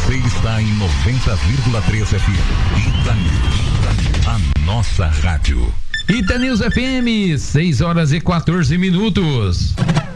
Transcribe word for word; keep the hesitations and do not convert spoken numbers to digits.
Você está em noventa vírgula três F M. Itanews, a nossa rádio. Itanews F M, seis horas e quatorze minutos.